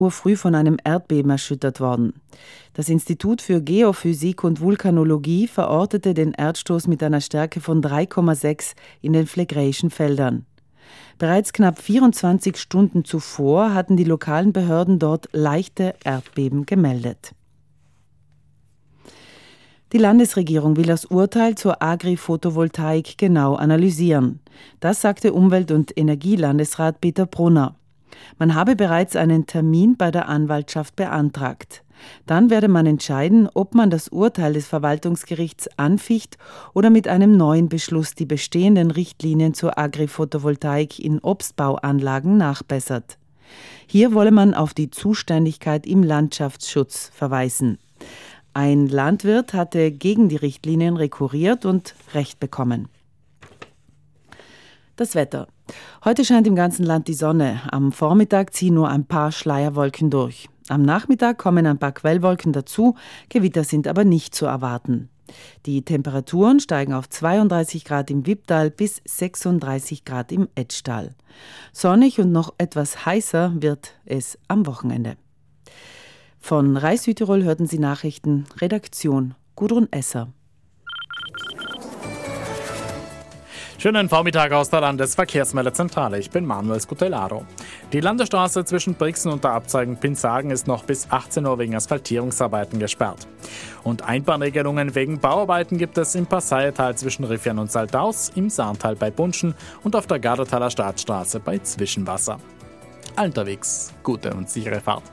Uhr früh von einem Erdbeben erschüttert worden. Das Institut für Geophysik und Vulkanologie verortete den Erdstoß mit einer Stärke von 3,6 in den Phlegraischen Feldern. Bereits knapp 24 Stunden zuvor hatten die lokalen Behörden dort leichte Erdbeben gemeldet. Die Landesregierung will das Urteil zur Agri-Photovoltaik genau analysieren. Das sagte Umwelt- und Energielandesrat Peter Brunner. Man habe bereits einen Termin bei der Anwaltschaft beantragt. Dann werde man entscheiden, ob man das Urteil des Verwaltungsgerichts anficht oder mit einem neuen Beschluss die bestehenden Richtlinien zur Agri-Photovoltaik in Obstbauanlagen nachbessert. Hier wolle man auf die Zuständigkeit im Landschaftsschutz verweisen. Ein Landwirt hatte gegen die Richtlinien rekurriert und Recht bekommen. Das Wetter. Heute scheint im ganzen Land die Sonne. Am Vormittag ziehen nur ein paar Schleierwolken durch. Am Nachmittag kommen ein paar Quellwolken dazu, Gewitter sind aber nicht zu erwarten. Die Temperaturen steigen auf 32 Grad im Wipptal bis 36 Grad im Etschtal. Sonnig und noch etwas heißer wird es am Wochenende. Von Rais Südtirol hörten Sie Nachrichten, Redaktion Gudrun Esser. Schönen Vormittag aus der Landesverkehrsmeldezentrale. Ich bin Manuel Scutellaro. Die Landesstraße zwischen Brixen und der Abzweigung Pinsagen ist noch bis 18 Uhr wegen Asphaltierungsarbeiten gesperrt. Und Einbahnregelungen wegen Bauarbeiten gibt es im Passaital zwischen Riffian und Saldaus, im Saartal bei Bunschen und auf der Gardertaler Staatsstraße bei Zwischenwasser. Unterwegs gute und sichere Fahrt.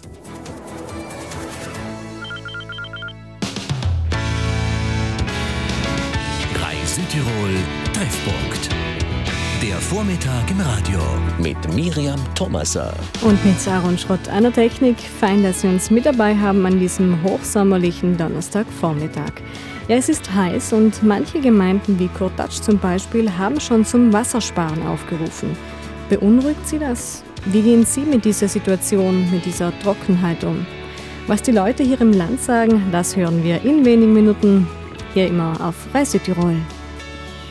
Südtirol Treffpunkt. Der Vormittag im Radio mit Miriam Thomaser. Und mit Sarah und Schrott an der Technik. Fein, dass Sie uns mit dabei haben an diesem hochsommerlichen Donnerstagvormittag. Ja, es ist heiß und manche Gemeinden wie Kurtatsch zum Beispiel haben schon zum Wassersparen aufgerufen. Beunruhigt Sie das? Wie gehen Sie mit dieser Situation, mit dieser Trockenheit um? Was die Leute hier im Land sagen, das hören wir in wenigen Minuten hier immer auf Rais Südtirol.